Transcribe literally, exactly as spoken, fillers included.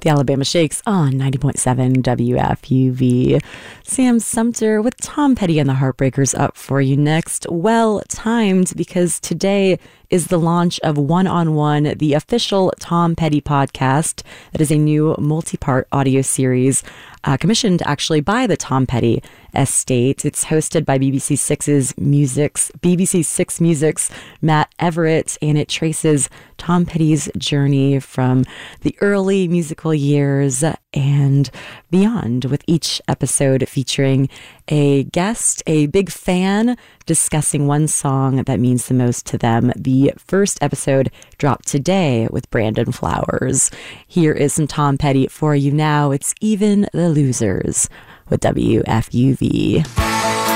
The Alabama Shakes on ninety point seven W F U V. Sam Sumter with Tom Petty and the Heartbreakers up for you next. Well timed, because today is the launch of One on One, the official Tom Petty podcast. That is a new multi-part audio series uh, commissioned actually by the Tom Petty estate. It's hosted by B B C Six's Music's B B C Six Music's Matt Everett, and it traces Tom Petty's journey from the early musical years and beyond, with each episode featuring a guest, a big fan, discussing one song that means the most to them. The first episode dropped today with Brandon Flowers. Here is some Tom Petty for you now. It's Even the Losers with W F U V.